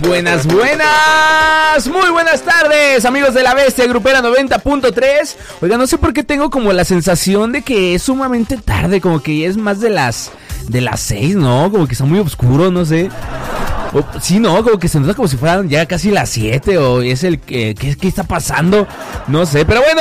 buenas. Muy buenas tardes, amigos de La Bestia Grupera 90.3. Oiga, no sé por qué tengo como la sensación de que es sumamente tarde, como que ya es más de las 6, ¿no? Como que está muy oscuro, no sé. Sí, no, como que se nota como si fueran ya casi las 7 o es el ¿qué está pasando? No sé, pero bueno,